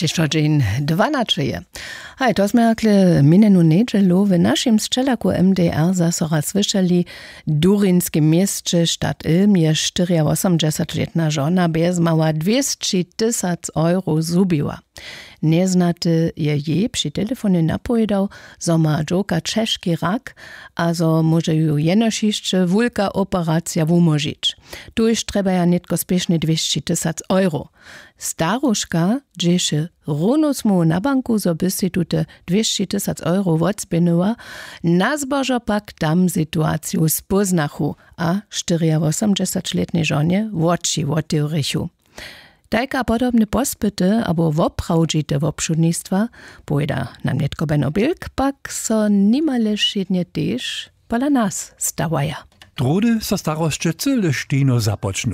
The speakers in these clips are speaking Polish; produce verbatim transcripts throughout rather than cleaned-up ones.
Przyszło dzień dwanaście. Hej, to sme akle minenu nedelu w naszym strzelaku M D R zasora słyszeli Durinskie mieście Stadt Ilm je osiemdziesięcioletna żona bez mała dwieście tysięcy euro zubiła. Nieznaty je jej przy telefonie napovedał, zo ma dżoka czeszki rak, a zo może ju jenošišće wulka operacja wumožić. Tu już trzeba ja netko spiesznie dwieście tysięcy euro. Staruszka dzieše runus mu na banku, zo by si tute dwieście tysięcy euro odzbynyła, na zbożo pak tam sytuację spoznachu, a osiemdziesięcioletnej żonie oči otevrichu. Tajka podobne pospyty abo woprawdzite wopszudnictwa, pojda nam netko Benno Bilk, pak so nimale šednje tež pola nas stawaja. Trudy so starosće cyle štino započnu.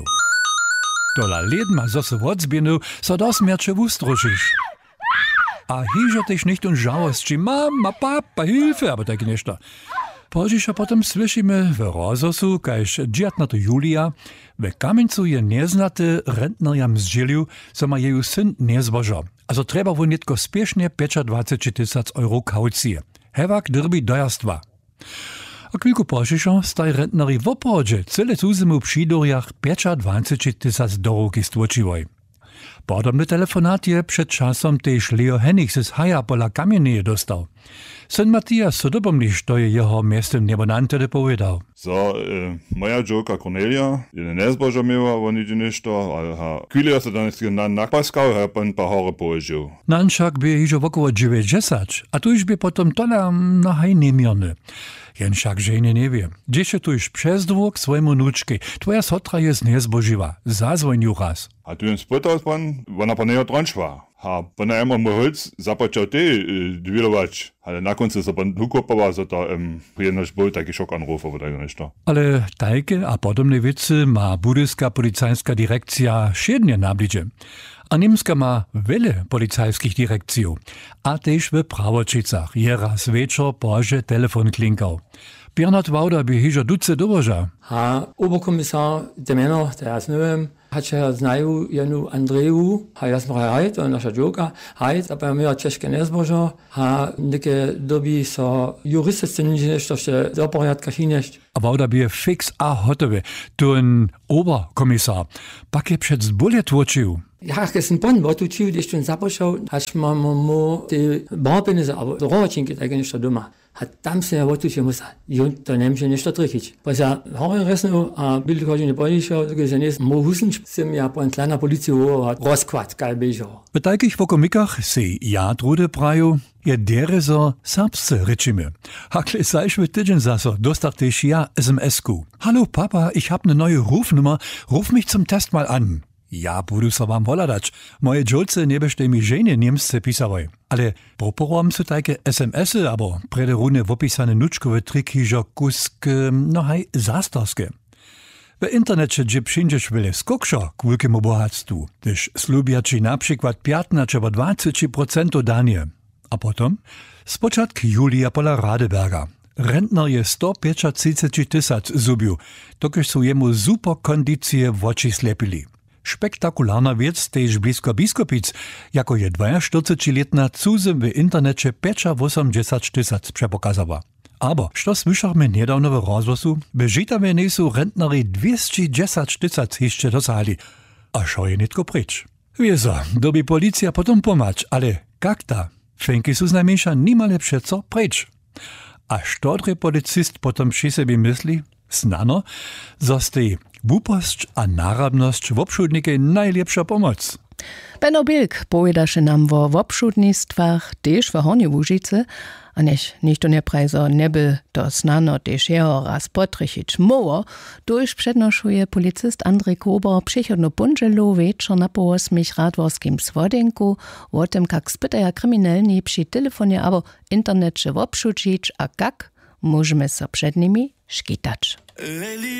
Dola led ma so se odzbinu, so do smjerče wustrožiš. A hižo tež nicht un žalostči, mama, papa, Hilfe, aber tak nešto. Požiš a potom slyšíme v rozosu, kajž dziewiętnastego Julia, w Kamieńcu je nieznaty rentnerjam zdźelił, so ma jeju syn niezbożo. A so treba won netko spiesznie dwadzieścia pięć tysięcy euro kaucji. Hewak drbi dojarstwa. A chwilku požišo staj rentneri w opodzie, cyle cuzymu przydorjach dwadzieścia pięć tysięcy dorogi stłočiłoj. Podobny telefonat je przed czasem też Leo Hennig z Haja pola Kamienieje dostał. Syn Matthias so dopomniš, to je jeho miestem nebonante povedal. So, e, moja džoka Cornelia je nezbožo miała, on idzie nešto, ale ha, chwilę se danes na nakpaskał, ha pan pa hore położył. Nanšak by hižo około dziewięćdziesiąt, a tu już by potom tola na haj nemiony. Jen však žene nie wie. Dzieše tu już przez dwóch swojemu nuczki. Twoja sotra jest nezboživa. Zazvojnju raz. A tu jen spytał pan, ona pan nie odrączła. Ha, pan einmal mu holc započał ty y, dwilować, ale na końcu so pan hukopował, so to um, przyjemność był taki szokanruf, aber tak nešto. Ale tajke a podobne wicy ma budyska policajska direkcja šednie na blidzie. A Niemska ma wiele policajskich direkcjów, a też w Prawočicach je raz wieczor poże telefon klinkał. Bernhard Wauder by hižo duce doboža. Ha, Oberkommissar Demeno, der ist nowym, hat ja znaju jenu Andreju, ha jasno hajt, on nasza dżoka, hajt, aber my czeskie nezbożo, ha nike dobi so juristy nicht, to się do porядka hineść. A Wauder by fix a hotowe, ten Oberkommissar, pak je przed zbole tłoczył. Ja, gestern Bonn, wo du chiu dich schon zaposchau, hast ma mo die Barbinese, aber rohchinke eigentlich da dummer. Hat tam se wo tu się musa. I on to nem się nešto trichić. Was ja hore resno a bildkodzie nie boišo, że jest mo husen sim ja po kleiner policio hat Roskvat galbejo. W takich wokomikach se ja trude praju, je dere so serbsce rečimy. Hakle sajšve tydzień zaso dostach też ja S M S-ku. Hallo Papa, ich hab ne neue Rufnummer, ruf mich zum Test mal an. Ja, budu so wam woladać. Moje dżolce nie byście mi żenie niemsce pisałoj. Ale proporom su takie S M S-y, abo prederune wopisane nuczkowe triki, że kusk, no haj, zastorskie. W internecie gdzie przyjdziesz wiele skokszo k wielkiemu bohatstwu, gdyż slubiaci na przykład piętnaście albo dwadzieścia procent danie. A potom? Spoczatk Julia pola Radeberga. Rentner je sto pięćdziesiąt tysięcy zubił, tokiż su jemu super kondicje w oči slepili. Spektakularna wiec też blisko Biskopic, jako je dwudziestoczteroletna cuzym w internecie osiemdziesiąt tysięcy przepokazała. Aber, što słyszamy niedawno w rozwosu, bežitame nisu rentneri dwieście dziesięć tysięcy jeszcze dosali. A šo je netko pryč. Wieso, dobi policja potom pomać, ale jak ta? Fenki su znajmniejsza nimale przeco pryč. A štodry policist potom przy sobie myśli? Znano, zostaje wuposć a narabność w obszudnikie najlepsza pomoc. Benno Bilk pojedaše nam wo wopszudnictwach, też w Hornie Łužice, a nech nicht to neprajzo neby to znano też jeho raz potrychić moło, to już przednoszuje policist Andrzej Kober przychodno punżelu wieczor na po osmich radworskim swodenku, o tym jak spytaja kryminalni przy telefonie abo internecie wopszudzić, a jak możemy so przed nimi szkitać.